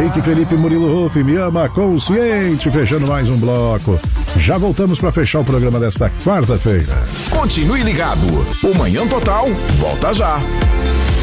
Henrique, Felipe, Murilo Ruff, me ama consciente, fechando mais um bloco. Já voltamos para fechar o programa desta quarta-feira. Continue ligado. O Manhã Total volta já.